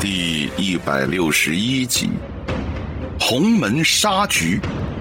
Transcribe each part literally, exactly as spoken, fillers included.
第一百六十一集，鸿门杀局。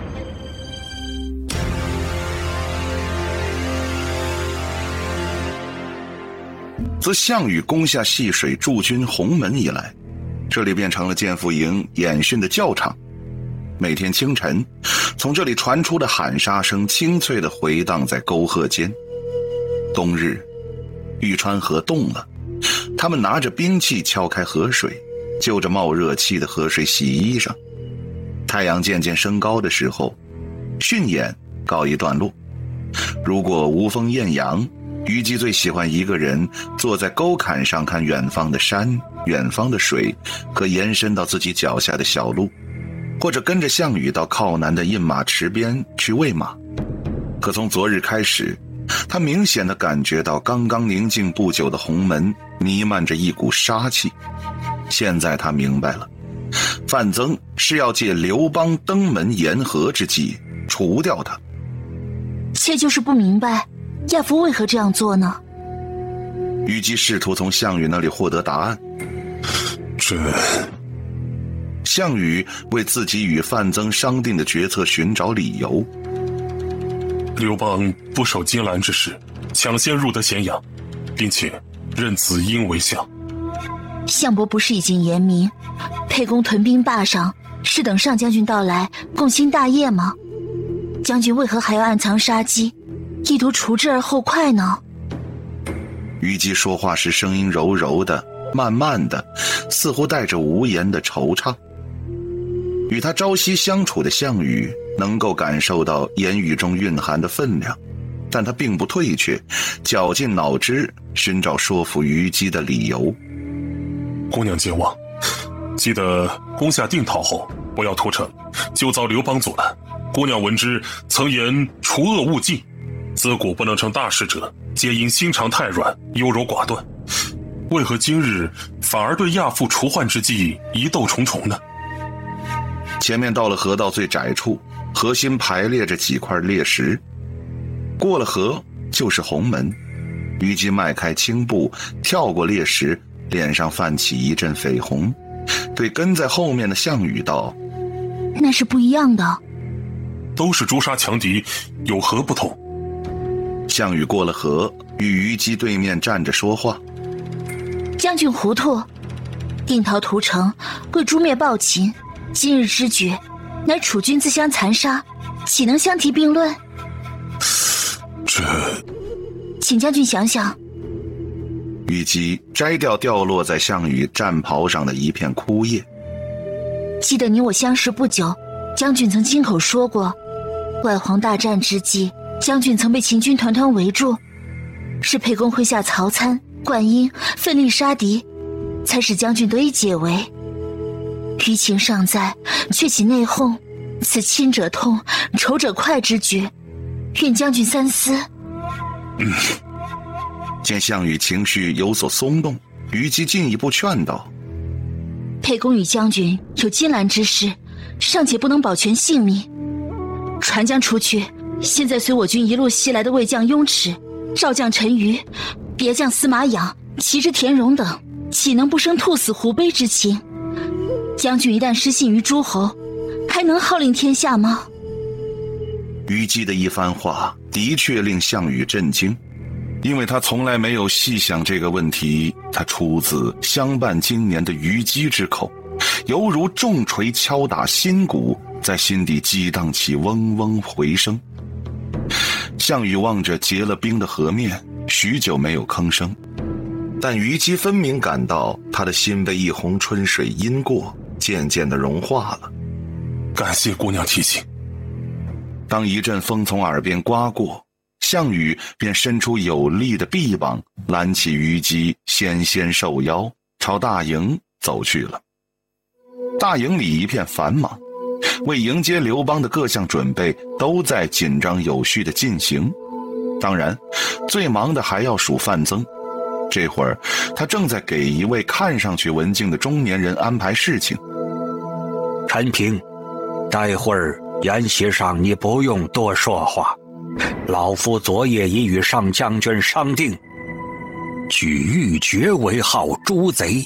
自项羽攻下细水驻军鸿门以来，这里变成了剑府营演训的教场。每天清晨，从这里传出的喊杀声清脆地回荡在沟壑间。冬日，玉川河冻了，他们拿着兵器敲开河水，就着冒热气的河水洗衣裳。太阳渐渐升高的时候，训演告一段落。如果无风艳阳，虞姬最喜欢一个人坐在沟坎上看远方的山、远方的水和延伸到自己脚下的小路，或者跟着项羽到靠南的印马池边去喂马。可从昨日开始，他明显地感觉到刚刚宁静不久的鸿门弥漫着一股杀气。现在他明白了，范增是要借刘邦登门言和之计除掉他。 妾就是不明白亚夫为何这样做呢？ 虞姬试图从项羽那里获得答案。 这项羽为自己与范增商定的决策寻找理由。 刘邦不守金兰之事，抢先入得咸阳，并且任子婴为相。 项伯不是已经言明，沛公屯兵霸上，是等上将军到来共兴大业吗？将军为何还要暗藏杀机，意图除之而后快呢？ 虞姬说话时声音柔柔的，慢慢的，似乎带着无言的惆怅。与他朝夕相处的项羽能够感受到言语中蕴含的分量，但他并不退却，绞尽脑汁寻找说服虞姬的理由。 姑娘健忘，记得攻下定陶后不要屠城，就遭刘邦阻拦。姑娘闻之曾言除恶务尽，自古不能成大事者，皆因心肠太软，优柔寡断。为何今日反而对亚父除患之计疑窦重重呢？ 前面到了河道最窄处，河心排列着几块裂石，过了河就是鸿门。虞姬迈开轻步跳过裂石，脸上泛起一阵绯红，对跟在后面的项羽道： 那是不一样的。 都是诛杀强敌，有何不同？ 项羽过了河，与虞姬对面站着说话。 将军糊涂，定陶屠城为诛灭暴秦，今日之举乃楚军自相残杀，岂能相提并论？ 这请将军想想。 虞姬摘掉掉落在项羽战袍上的一片枯叶。 记得你我相识不久，将军曾亲口说过，外黄大战之际，将军曾被秦军团团围住，是沛公麾下曹参、灌婴奋力杀敌，才使将军得以解围。余情尚在，却起内讧，此亲者痛，仇者快之举，愿将军三思。 嗯。见项羽情绪有所松动，虞姬进一步劝道： 沛公与将军有金兰之事，尚且不能保全性命，传将出去，现在随我军一路西来的魏将雍齿、赵将陈馀、别将司马养、骑之田荣等，岂能不生兔死狐悲之情？将军一旦失信于诸侯，还能号令天下吗？ 虞姬的一番话的确令项羽震惊，因为他从来没有细想这个问题，他出自相伴经年的虞姬之口，犹如重锤敲打心骨，在心底激荡起嗡嗡回声。项羽望着结了冰的河面，许久没有吭声，但虞姬分明感到他的心被一泓春水阴过，渐渐地融化了。 感谢姑娘提醒。 当一阵风从耳边刮过，项羽便伸出有力的臂膀，揽起虞姬纤纤瘦腰，朝大营走去了。大营里一片繁忙，为迎接刘邦的各项准备都在紧张有序地进行。当然，最忙的还要数范增。这会儿，他正在给一位看上去文静的中年人安排事情。 陈平，待会儿宴席上你不用多说话，老夫昨夜已与上将军商定，举玉珏为号诛贼，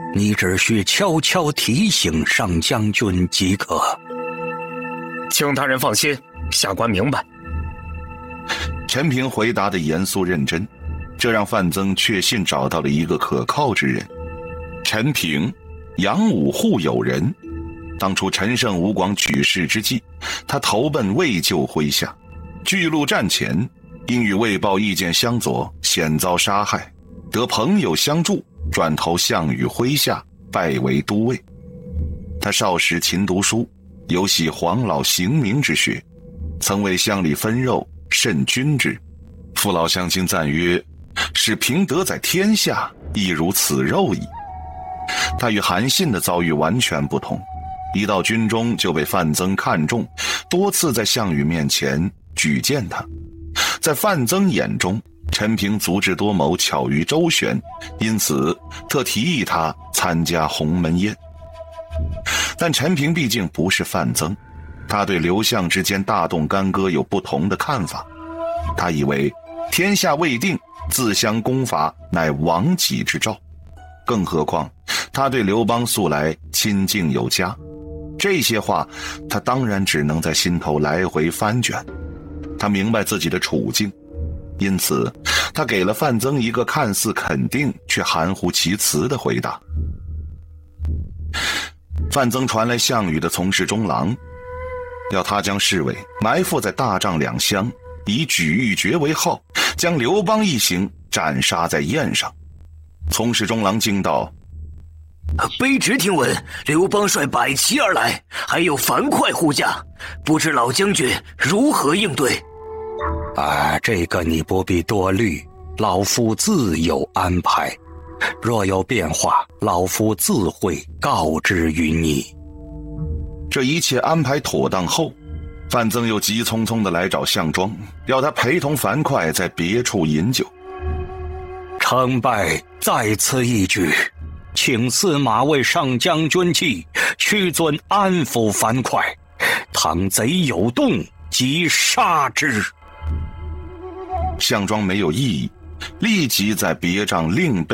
你只需悄悄提醒上将军即可。 请大人放心，下官明白。 陈平回答的严肃认真，这让范增确信找到了一个可靠之人。陈平，杨武户友人，当初陈胜吴广举事之际，他投奔魏救麾下，巨鹿战前因与魏豹意见相左，险遭杀害，得朋友相助，转投项羽麾下，拜为都尉。他少时勤读书，尤喜黄老刑名之学，曾为乡里分肉，甚均之。父老乡亲赞曰：使平得在天下，亦如此肉矣。他与韩信的遭遇完全不同，一到军中就被范增看中，多次在项羽面前举荐他。在范增眼中，陈平足智多谋，巧于周旋，因此特提议他参加鸿门宴。但陈平毕竟不是范增，他对刘项之间大动干戈有不同的看法。他以为天下未定，自相攻伐乃亡己之兆，更何况他对刘邦素来亲近有加。这些话他当然只能在心头来回翻卷。他明白自己的处境，因此他给了范增一个看似肯定却含糊其辞的回答。范增传来项羽的从事中郎，要他将侍卫埋伏在大帐两厢，以举玉珏为号，将刘邦一行斩杀在宴上。从事中郎惊道： 卑职听闻刘邦率百骑而来，还有樊哙护驾，不知老将军如何应对？ 啊，这个你不必多虑，老夫自有安排。若有变化，老夫自会告知于你。 这一切安排妥当后，范增又急匆匆地来找项庄，要他陪同樊哙在别处饮酒。 成败在此一举，请司马为上将军计，屈尊安抚樊哙，倘贼有动，即杀之。 项庄没有异议，立即在别帐另备